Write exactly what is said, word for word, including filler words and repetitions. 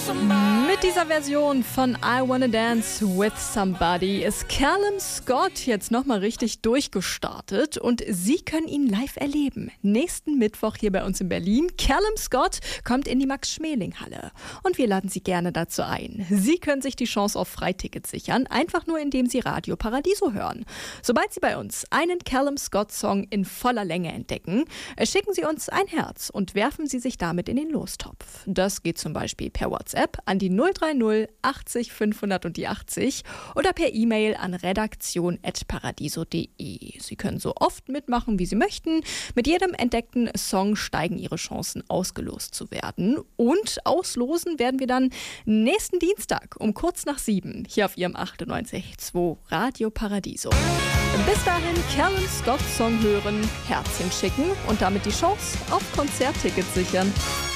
Mit dieser Version von I Wanna Dance with Somebody ist Callum Scott jetzt nochmal richtig durchgestartet und Sie können ihn live erleben. Nächsten Mittwoch hier bei uns in Berlin. Callum Scott kommt in die Max-Schmeling-Halle und wir laden Sie gerne dazu ein. Sie können sich die Chance auf Freitickets sichern, einfach nur indem Sie Radio Paradiso hören. Sobald Sie bei uns einen Callum Scott-Song in voller Länge entdecken, schicken Sie uns ein Herz und werfen Sie sich damit in den Lostopf. Das geht zum Beispiel per WhatsApp an die null drei null achtzig fünfhundert und die achtzig oder per E-Mail an redaktion at paradiso punkt de. Sie können so oft mitmachen, wie Sie möchten. Mit jedem entdeckten Song steigen Ihre Chancen, ausgelost zu werden. Und auslosen werden wir dann nächsten Dienstag um kurz nach sieben hier auf Ihrem achtundneunzig Komma zwei Radio Paradiso. Bis dahin Callum Scott Song hören, Herzchen schicken und damit die Chance auf Konzerttickets sichern.